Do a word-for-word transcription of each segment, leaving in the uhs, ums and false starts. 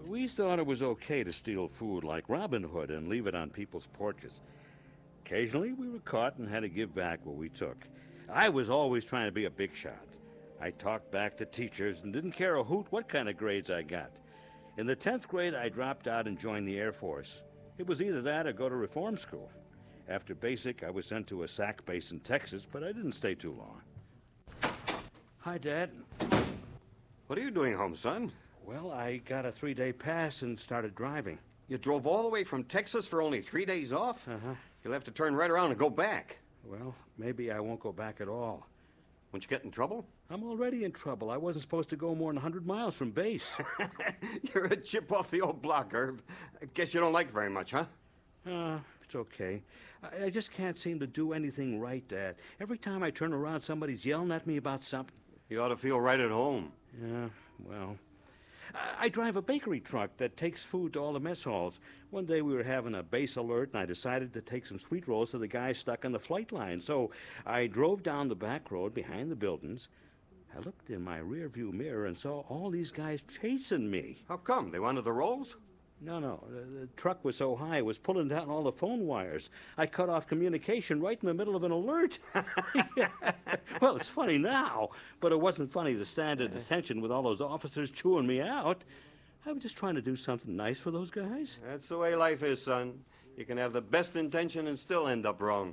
We thought it was okay to steal food like Robin Hood and leave it on people's porches. Occasionally, we were caught and had to give back what we took. I was always trying to be a big shot. I talked back to teachers and didn't care a hoot what kind of grades I got. In the tenth grade, I dropped out and joined the Air Force. It was either that or go to reform school. After basic, I was sent to a S A C base in Texas, but I didn't stay too long. Hi, Dad. What are you doing home, son? Well, I got a three-day pass and started driving. You drove all the way from Texas for only three days off? Uh-huh. You'll have to turn right around and go back. Well, maybe I won't go back at all. Won't you get in trouble? I'm already in trouble. I wasn't supposed to go more than one hundred miles from base. You're a chip off the old block, Herb. I guess you don't like very much, huh? Uh, it's okay. I, I just can't seem to do anything right, Dad. Every time I turn around, somebody's yelling at me about something. You ought to feel right at home. Yeah, well... I, I drive a bakery truck that takes food to all the mess halls. One day we were having a base alert, and I decided to take some sweet rolls to the guy stuck on the flight line. So I drove down the back road behind the buildings. I looked in my rearview mirror and saw all these guys chasing me. How come? They wanted the rolls? No, no. The, the truck was so high, it was pulling down all the phone wires. I cut off communication right in the middle of an alert. Yeah. Well, it's funny now, but it wasn't funny to stand at attention with all those officers chewing me out. I was just trying to do something nice for those guys. That's the way life is, son. You can have the best intention and still end up wrong.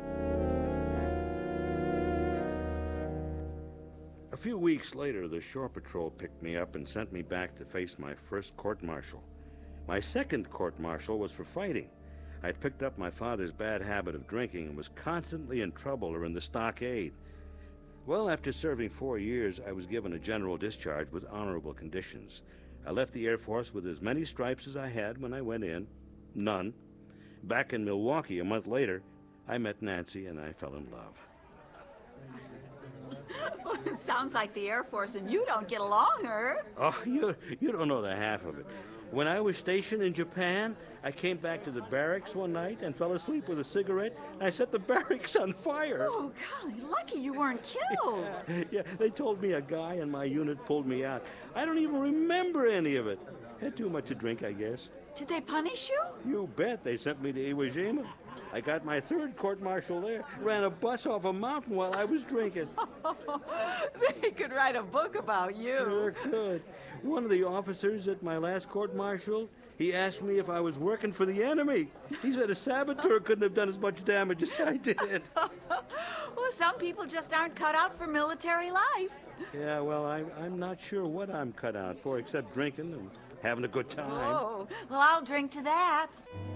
A few weeks later, the Shore Patrol picked me up and sent me back to face my first court-martial. My second court-martial was for fighting. I'd picked up my father's bad habit of drinking and was constantly in trouble or in the stockade. Well, after serving four years, I was given a general discharge with honorable conditions. I left the Air Force with as many stripes as I had when I went in. None. Back in Milwaukee a month later, I met Nancy and I fell in love. Well, it sounds like the Air Force and you don't get along, Herb. Oh, you, you don't know the half of it. When I was stationed in Japan, I came back to the barracks one night and fell asleep with a cigarette, and I set the barracks on fire. Oh, golly, lucky you weren't killed. Yeah, yeah, they told me a guy in my unit pulled me out. I don't even remember any of it. Had too much to drink, I guess. Did they punish you? You bet. They sent me to Iwo Jima. I got my third court-martial there. Ran a bus off a mountain while I was drinking. They could write a book about you. Sure could. One of the officers at my last court-martial, he asked me if I was working for the enemy. He said a saboteur couldn't have done as much damage as I did. Well, some people just aren't cut out for military life. Yeah, well, I, I'm not sure what I'm cut out for except drinking and having a good time. Oh, well, I'll drink to that.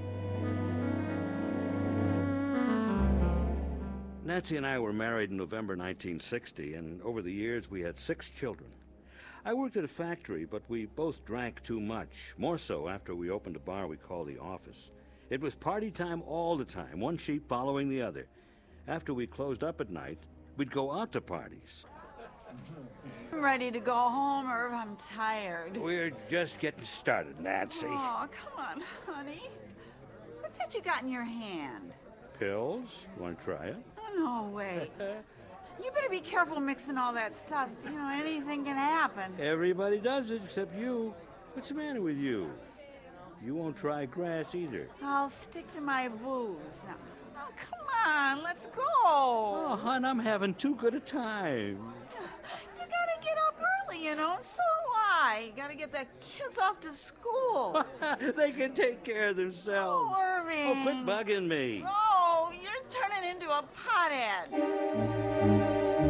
Nancy and I were married in November nineteen sixty, and over the years we had six children. I worked at a factory, but we both drank too much, more so after we opened a bar we called the Office. It was party time all the time, one sheep following the other. After we closed up at night, we'd go out to parties. I'm ready to go home, Irv. I'm tired. We're just getting started, Nancy. Oh, come on, honey. What's that you got in your hand? Pills? Want to try it? Oh, no way. You better be careful mixing all that stuff. You know, anything can happen. Everybody does it except you. What's the matter with you? You won't try grass either. I'll stick to my booze. Now, oh, come on, let's go. Oh, hon, I'm having too good a time. You gotta get up early, you know, and so do I. You gotta get the kids off to school. They can take care of themselves. Oh, Irving. Oh, quit bugging me. Oh, you're turning into a pothead.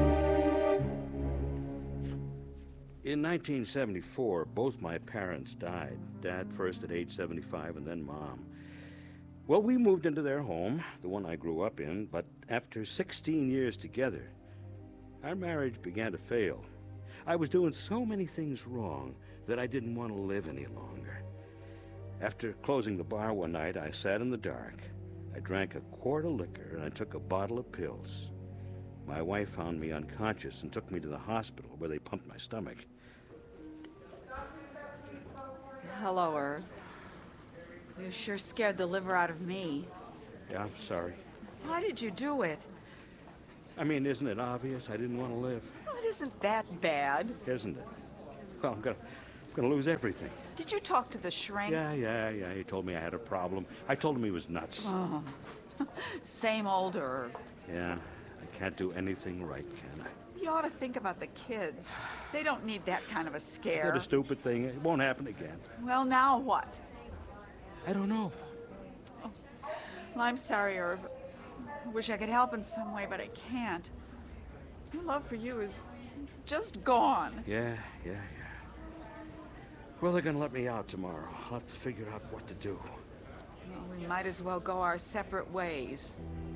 In nineteen seventy-four, both my parents died. Dad first at age seventy-five and then Mom. Well, we moved into their home, the one I grew up in, but after sixteen years together, our marriage began to fail. I was doing so many things wrong that I didn't want to live any longer. After closing the bar one night, I sat in the dark. I drank a quart of liquor and I took a bottle of pills. My wife found me unconscious and took me to the hospital where they pumped my stomach. Hello, Irv. You sure scared the liver out of me. Yeah, I'm sorry. Why did you do it? I mean, isn't it obvious I didn't want to live? Well, it isn't that bad. Isn't it? Well, I'm gonna, I'm going to lose everything. Did you talk to the shrink? Yeah, yeah, yeah. He told me I had a problem. I told him he was nuts. Oh, same old Irv. Yeah, I can't do anything right, can I? You ought to think about the kids. They don't need that kind of a scare. Did a stupid thing. It won't happen again. Well, now what? I don't know. Oh. Well, I'm sorry, Irv. I wish I could help in some way, but I can't. My love for you is just gone. Yeah, yeah, yeah. Well, they're gonna let me out tomorrow. I'll have to figure out what to do. Well, we might as well go our separate ways.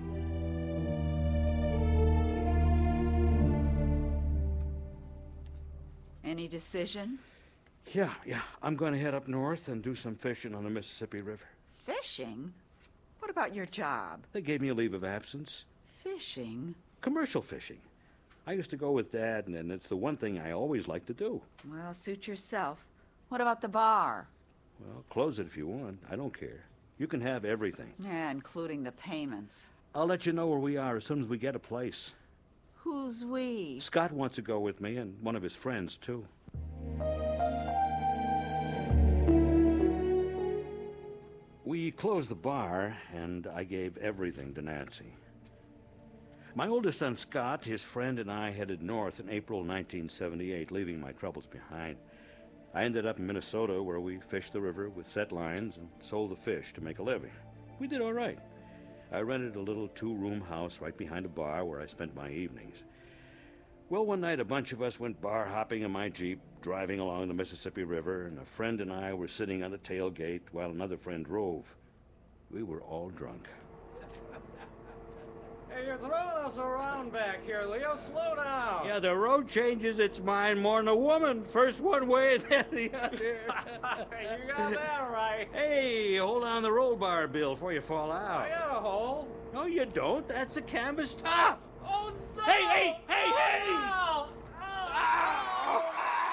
Any decision? Yeah, yeah. I'm gonna head up north and do some fishing on the Mississippi River. Fishing? What about your job? They gave me a leave of absence. Fishing? Commercial fishing. I used to go with Dad, and, and it's the one thing I always like to do. Well, suit yourself. What about the bar? Well, close it if you want. I don't care. You can have everything. Yeah, including the payments. I'll let you know where we are as soon as we get a place. Who's we? Scott wants to go with me, and one of his friends, too. We closed the bar, and I gave everything to Nancy. My oldest son, Scott, his friend, and I headed north in April nineteen seventy-eight, leaving my troubles behind. I ended up in Minnesota, where we fished the river with set lines and sold the fish to make a living. We did all right. I rented a little two-room house right behind a bar where I spent my evenings. Well, one night a bunch of us went bar hopping in my Jeep, driving along the Mississippi River, and a friend and I were sitting on the tailgate while another friend drove. We were all drunk. Hey, you're throwing us around back here, Leo. Slow down. Yeah, the road changes its mind more than a woman. First one way, then the other. You got that right. Hey, hold on the roll bar, Bill, before you fall out. I got a hole. No, you don't. That's a canvas top. Oh, no! Hey, hey, hey, oh, hey! No! Oh,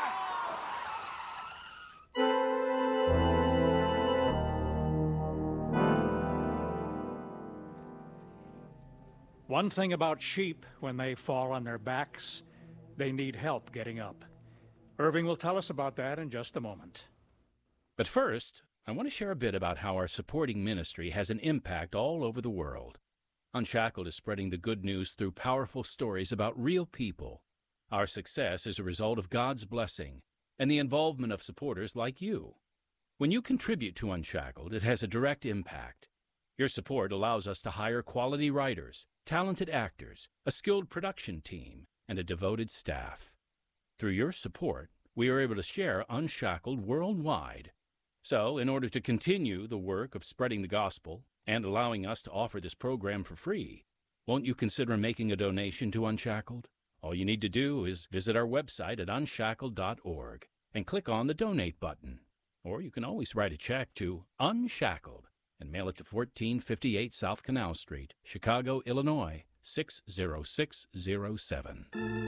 One thing about sheep, when they fall on their backs, they need help getting up. Irving will tell us about that in just a moment. But first, I want to share a bit about how our supporting ministry has an impact all over the world. Unshackled is spreading the good news through powerful stories about real people. Our success is a result of God's blessing and the involvement of supporters like you. When you contribute to Unshackled, it has a direct impact. Your support allows us to hire quality writers, talented actors, a skilled production team, and a devoted staff. Through your support, we are able to share Unshackled worldwide. So, in order to continue the work of spreading the gospel and allowing us to offer this program for free, won't you consider making a donation to Unshackled? All you need to do is visit our website at unshackled dot org and click on the Donate button. Or you can always write a check to Unshackled and mail it to fourteen fifty-eight South Canal Street, Chicago, Illinois, six zero six zero seven.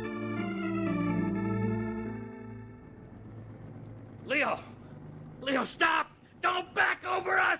Leo! Leo, stop! Don't back over us!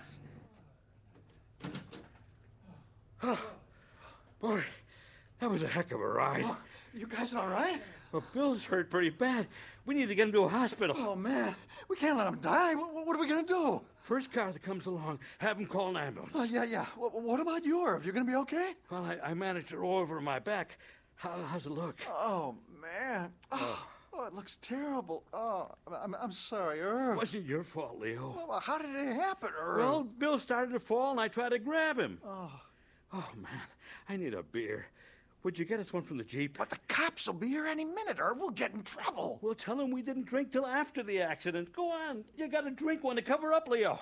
Oh, boy, that was a heck of a ride. Oh, you guys all right? Well, Bill's hurt pretty bad. We need to get him to a hospital. Oh, man. We can't let him die. What, what are we going to do? First car that comes along, have him call an ambulance. Oh, yeah, yeah. What, what about you, Irv? You going to be okay? Well, I, I managed to roll over my back. How, how's it look? Oh, man. Oh, oh it looks terrible. Oh, I'm, I'm sorry, Irv. It wasn't your fault, Leo. Well, how did it happen, Irv? Well, Bill started to fall, and I tried to grab him. Oh. Oh, man, I need a beer. Would you get us one from the Jeep? But the cops will be here any minute, Irv. We'll get in trouble. We'll tell them we didn't drink till after the accident. Go on. You gotta drink one to cover up, Leo.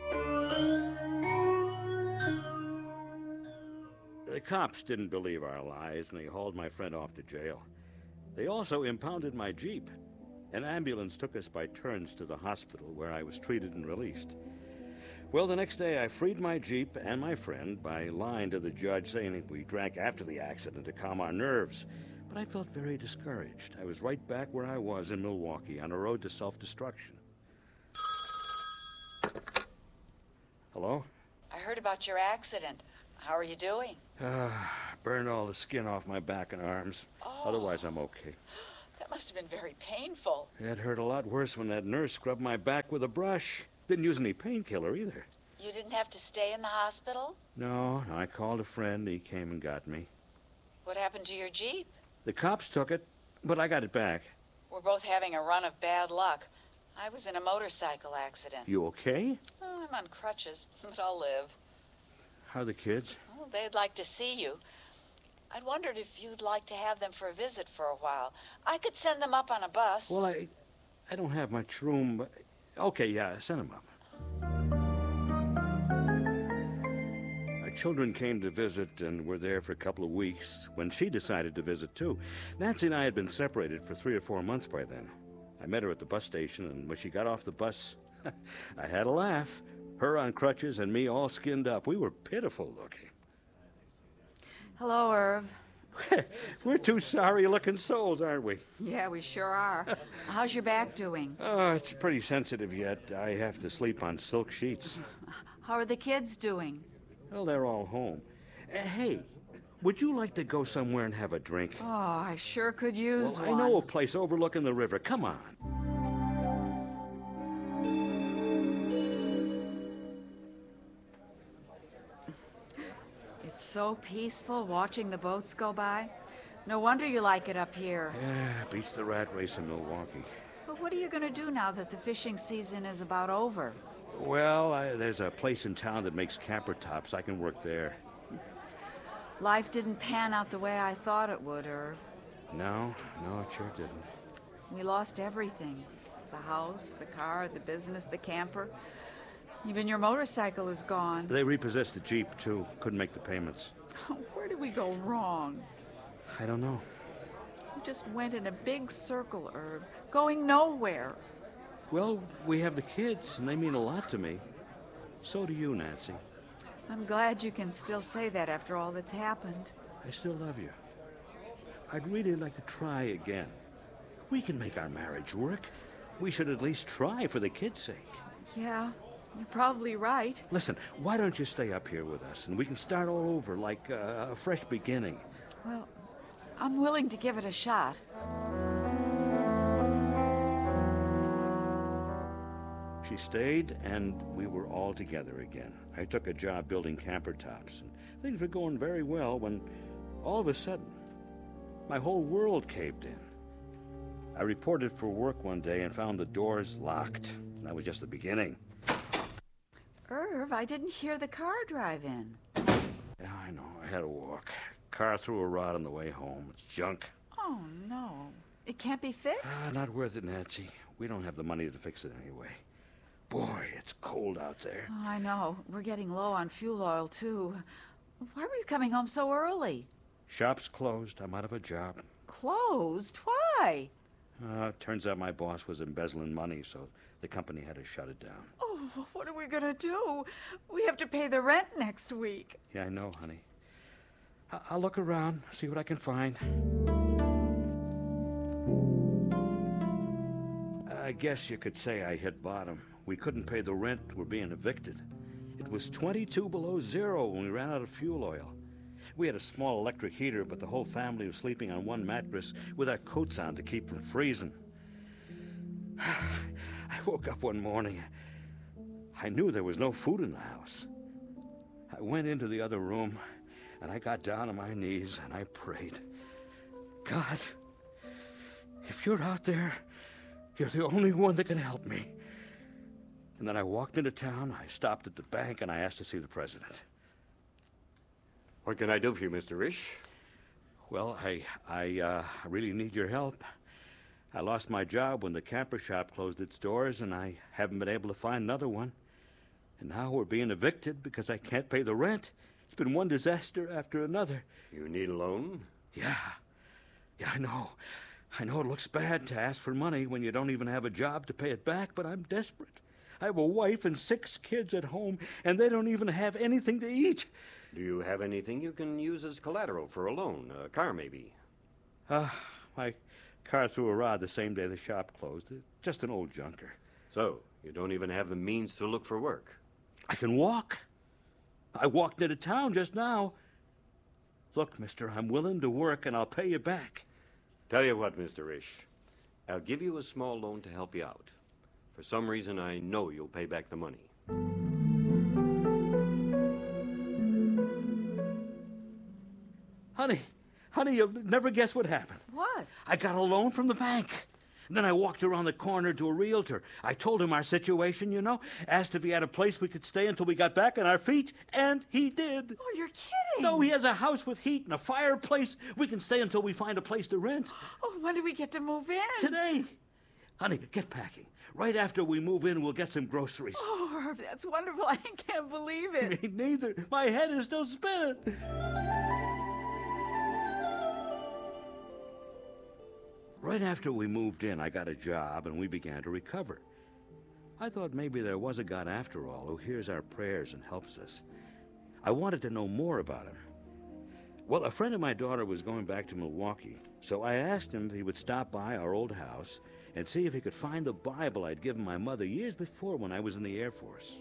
The cops didn't believe our lies, and they hauled my friend off to jail. They also impounded my Jeep. An ambulance took us by turns to the hospital, where I was treated and released. Well, the next day I freed my Jeep and my friend by lying to the judge, saying we drank after the accident to calm our nerves. But I felt very discouraged. I was right back where I was in Milwaukee, on a road to self-destruction. Hello? I heard about your accident. How are you doing? Uh, burned all the skin off my back and arms. Oh. Otherwise, I'm okay. That must have been very painful. It hurt a lot worse when that nurse scrubbed my back with a brush. Didn't use any painkiller either. You didn't have to stay in the hospital? No, no, I called a friend. He came and got me. What happened to your Jeep? The cops took it, but I got it back. We're both having a run of bad luck. I was in a motorcycle accident. You okay? Oh, I'm on crutches, but I'll live. How are the kids? Oh, they'd like to see you. I'd wondered if you'd like to have them for a visit for a while. I could send them up on a bus. Well, I, I don't have much room, but... Okay, yeah, send them up. Our children came to visit and were there for a couple of weeks when she decided to visit, too. Nancy and I had been separated for three or four months by then. I met her at the bus station, and when she got off the bus, I had a laugh. Her on crutches and me all skinned up. We were pitiful looking. Hello, Irv. We're two sorry-looking souls, aren't we? Yeah, we sure are. How's your back doing? Oh, it's pretty sensitive yet. I have to sleep on silk sheets. How are the kids doing? Well, they're all home. Uh, hey, would you like to go somewhere and have a drink? Oh, I sure could use Well, I one. know a place overlooking the river. Come on. It's so peaceful watching the boats go by. No wonder you like it up here. Yeah, beats the rat race in Milwaukee. But what are you going to do now that the fishing season is about over? Well, I, there's a place in town that makes camper tops. I can work there. Life didn't pan out the way I thought it would, Irv. No, no, it sure didn't. We lost everything. The house, the car, the business, the camper. Even your motorcycle is gone. They repossessed the Jeep, too. Couldn't make the payments. Where did we go wrong? I don't know. We just went in a big circle, Irv, going nowhere. Well, we have the kids, and they mean a lot to me. So do you, Nancy. I'm glad you can still say that after all that's happened. I still love you. I'd really like to try again. We can make our marriage work. We should at least try for the kids' sake. Yeah, you're probably right. Listen, why don't you stay up here with us, and we can start all over like uh, a fresh beginning. Well, I'm willing to give it a shot. She stayed, and we were all together again. I took a job building camper tops, and things were going very well when, all of a sudden, my whole world caved in. I reported for work one day and found the doors locked. That was just the beginning. Irv, I didn't hear the car drive in. Yeah, I know. I had to walk. Car threw a rod on the way home. It's junk. Oh, no. It can't be fixed? Ah, not worth it, Nancy. We don't have the money to fix it anyway. Boy, it's cold out there. Oh, I know. We're getting low on fuel oil, too. Why were you coming home so early? Shop's closed. I'm out of a job. Closed? Why? Uh, turns out my boss was embezzling money, so the company had to shut it down. Oh, what are we going to do? We have to pay the rent next week. Yeah, I know, honey. I- I'll look around, see what I can find. I guess you could say I hit bottom. We couldn't pay the rent. We're being evicted. It was twenty-two below zero when we ran out of fuel oil. We had a small electric heater, but the whole family was sleeping on one mattress with our coats on to keep from freezing. I woke up one morning. I knew there was no food in the house. I went into the other room, and I got down on my knees, and I prayed. God, if you're out there, you're the only one that can help me. And then I walked into town, I stopped at the bank, and I asked to see the president. What can I do for you, Mister Risch? Well, I, I uh, really need your help. I lost my job when the camper shop closed its doors, and I haven't been able to find another one. And now we're being evicted because I can't pay the rent. It's been one disaster after another. You need a loan? Yeah. Yeah, I know. I know it looks bad to ask for money when you don't even have a job to pay it back, but I'm desperate. I have a wife and six kids at home, and they don't even have anything to eat. Do you have anything you can use as collateral for a loan? A car, maybe? Uh, my car threw a rod the same day the shop closed. Just an old junker. So, you don't even have the means to look for work? I can walk. I walked into town just now. Look, mister, I'm willing to work, and I'll pay you back. Tell you what, Mister Risch. I'll give you a small loan to help you out. For some reason, I know you'll pay back the money. Honey, honey, you'll never guess what happened. What? I got a loan from the bank. And then I walked around the corner to a realtor. I told him our situation, you know, asked if he had a place we could stay until we got back on our feet, and he did. Oh, you're kidding. No, he has a house with heat and a fireplace. We can stay until we find a place to rent. Oh, when do we get to move in? Today. Honey, get packing. Right after we move in, we'll get some groceries. Oh, Herb, that's wonderful. I can't believe it. Me neither. My head is still spinning. Right after we moved in, I got a job and we began to recover. I thought maybe there was a God after all who hears our prayers and helps us. I wanted to know more about him. Well, a friend of my daughter was going back to Milwaukee, so I asked him if he would stop by our old house and see if he could find the Bible I'd given my mother years before when I was in the Air Force.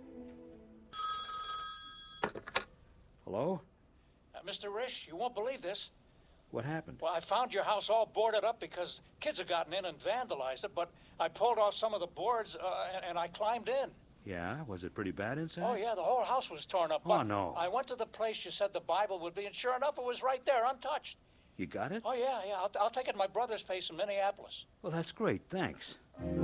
Hello? Uh, Mister Risch, you won't believe this. What happened? Well, I found your house all boarded up because kids have gotten in and vandalized it, but I pulled off some of the boards uh, and, and I climbed in. Yeah? Was it pretty bad inside? Oh, yeah, the whole house was torn up. Oh, But no. I went to the place you said the Bible would be, and sure enough, it was right there, untouched. You got it? Oh, yeah, yeah. I'll, I'll take it to my brother's place in Minneapolis. Well, that's great. Thanks.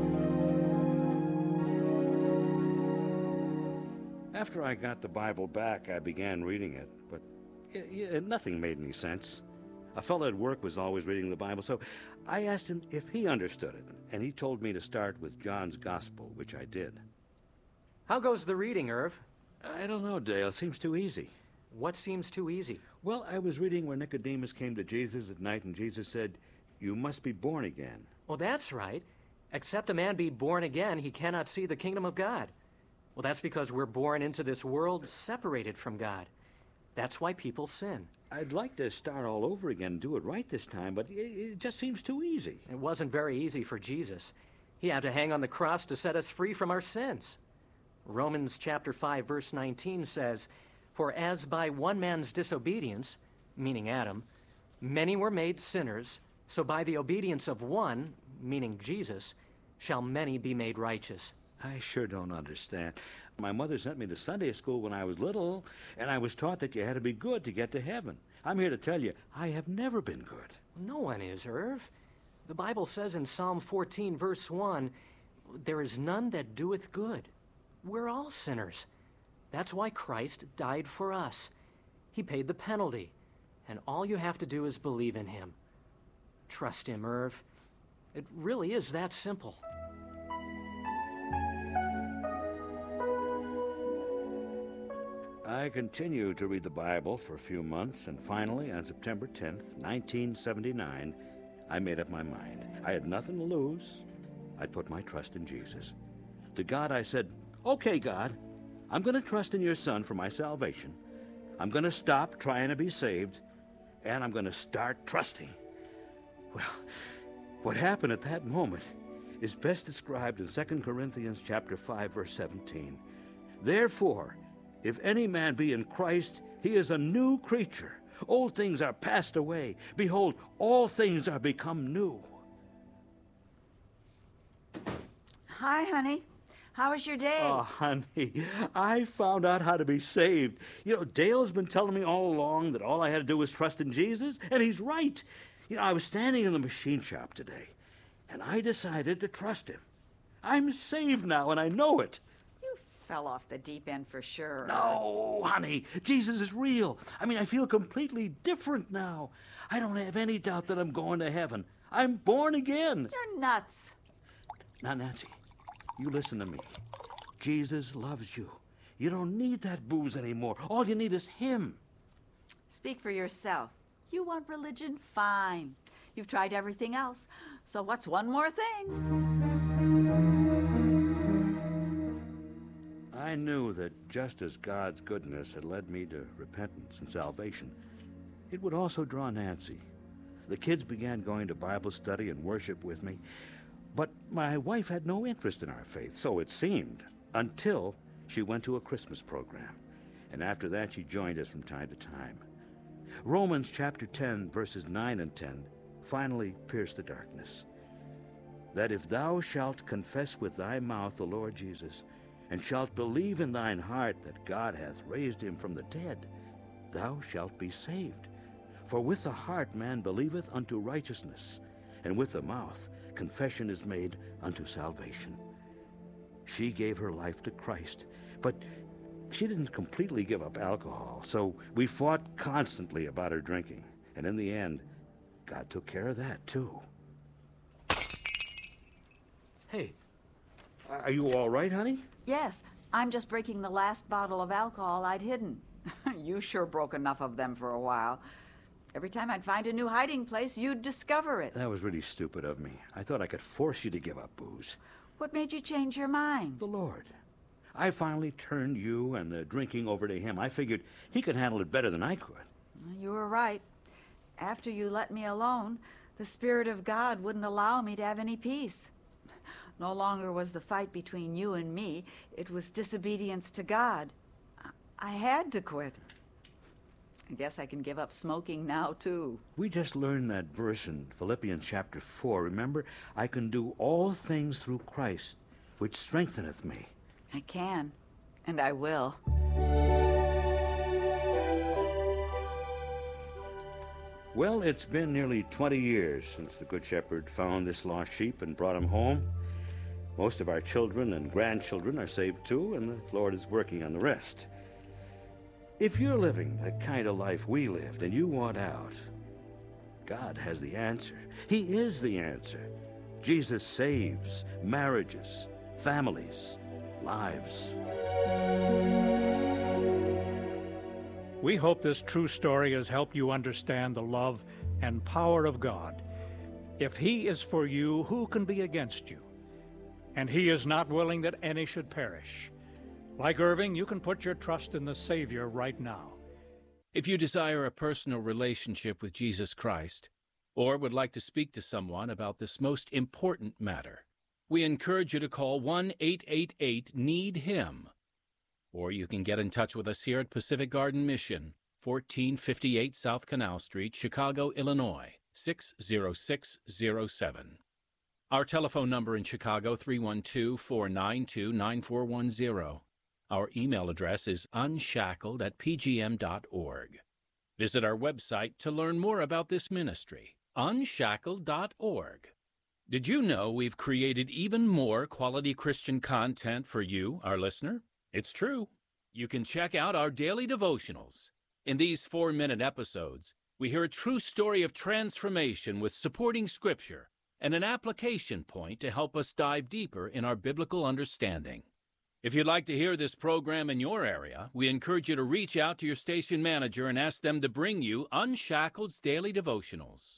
After I got the Bible back, I began reading it, but it, it, nothing made any sense. A fellow at work was always reading the Bible, so I asked him if he understood it, and he told me to start with John's Gospel, which I did. How goes the reading, Irv? I don't know, Dale. It seems too easy. What seems too easy? Well, I was reading where Nicodemus came to Jesus at night, and Jesus said, "You must be born again." Well, that's right. Except a man be born again, he cannot see the kingdom of God. Well, that's because we're born into this world separated from God. That's why people sin. I'd like to start all over again and do it right this time, but it, it just seems too easy. It wasn't very easy for Jesus. He had to hang on the cross to set us free from our sins. Romans chapter five, verse nineteen says, "For as by one man's disobedience, meaning Adam, many were made sinners, so by the obedience of one, meaning Jesus, shall many be made righteous." I sure don't understand. My mother sent me to Sunday school when I was little, and I was taught that you had to be good to get to heaven. I'm here to tell you, I have never been good. No one is, Irv. The Bible says in Psalm fourteen, verse one, "There is none that doeth good." We're all sinners. That's why Christ died for us. He paid the penalty, and all you have to do is believe in him. Trust him, Irv. It really is that simple. I continued to read the Bible for a few months, and finally, on September tenth, nineteen seventy-nine, I made up my mind. I had nothing to lose. I'd put my trust in Jesus. To God, I said, "Okay, God, I'm going to trust in your Son for my salvation. I'm going to stop trying to be saved, and I'm going to start trusting." Well, what happened at that moment is best described in Second Corinthians chapter five, verse seventeen. "Therefore, if any man be in Christ, he is a new creature. Old things are passed away. Behold, all things are become new." Hi, honey. How was your day? Oh, honey, I found out how to be saved. You know, Dale's been telling me all along that all I had to do was trust in Jesus, and he's right. You know, I was standing in the machine shop today, and I decided to trust him. I'm saved now, and I know it. You fell off the deep end for sure. No, honey, Jesus is real. I mean, I feel completely different now. I don't have any doubt that I'm going to heaven. I'm born again. You're nuts. Now, Nancy, you listen to me. Jesus loves you. You don't need that booze anymore. All you need is him. Speak for yourself. You want religion? Fine. You've tried everything else. So what's one more thing? I knew that just as God's goodness had led me to repentance and salvation, it would also draw Nancy. The kids began going to Bible study and worship with me, but my wife had no interest in our faith, so it seemed, until she went to a Christmas program. And after that, she joined us from time to time. Romans chapter ten, verses nine and ten, finally pierced the darkness. that if thou shalt confess with thy mouth the Lord Jesus, and shalt believe in thine heart that God hath raised him from the dead, thou shalt be saved. For with the heart man believeth unto righteousness, and with the mouth confession is made unto salvation. She gave her life to Christ, but she didn't completely give up alcohol, so we fought constantly about her drinking. And in the end, God took care of that, too. Hey. Are you all right, honey? Yes, I'm just breaking the last bottle of alcohol I'd hidden. You sure broke enough of them for a while. Every time I'd find a new hiding place, you'd discover it. That was really stupid of me. I thought I could force you to give up booze. What made you change your mind? The Lord. I finally turned you and the drinking over to him. I figured he could handle it better than I could. You were right. After you let me alone, the Spirit of God wouldn't allow me to have any peace. No longer was the fight between you and me. It was disobedience to God. I had to quit. I guess I can give up smoking now, too. We just learned that verse in Philippians chapter four. Remember, I can do all things through Christ, which strengtheneth me. I can, and I will. Well, it's been nearly twenty years since the Good Shepherd found this lost sheep and brought him home. Most of our children and grandchildren are saved too, and the Lord is working on the rest. If you're living the kind of life we lived and you want out, God has the answer. He is the answer. Jesus saves marriages, families, lives. We hope this true story has helped you understand the love and power of God. If He is for you, who can be against you? And He is not willing that any should perish. Like Irving, you can put your trust in the Savior right now. If you desire a personal relationship with Jesus Christ, or would like to speak to someone about this most important matter, we encourage you to call one eight eight eight need him. Or you can get in touch with us here at Pacific Garden Mission, fourteen fifty-eight South Canal Street, Chicago, Illinois, six zero six zero seven. Our telephone number in Chicago, three one two, four nine two, nine four one zero. Our email address is unshackled at p g m dot org. Visit our website to learn more about this ministry, unshackled dot org. Did you know we've created even more quality Christian content for you, our listener? It's true. You can check out our daily devotionals. In these four-minute episodes, we hear a true story of transformation with supporting scripture and an application point to help us dive deeper in our biblical understanding. If you'd like to hear this program in your area, we encourage you to reach out to your station manager and ask them to bring you Unshackled's Daily Devotionals.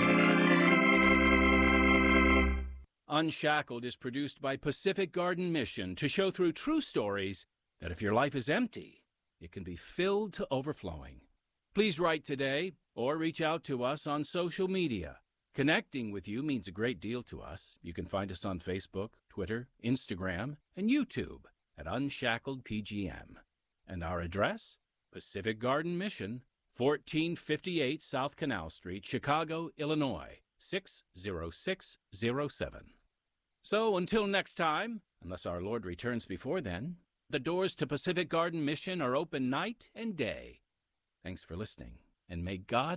Unshackled is produced by Pacific Garden Mission to show through true stories that if your life is empty, it can be filled to overflowing. Please write today or reach out to us on social media. Connecting with you means a great deal to us. You can find us on Facebook, Twitter, Instagram, and YouTube at Unshackled P G M. And our address? Pacific Garden Mission, fourteen fifty-eight South Canal Street, Chicago, Illinois, six zero six zero seven. So until next time, unless our Lord returns before then, the doors to Pacific Garden Mission are open night and day. Thanks for listening, and may God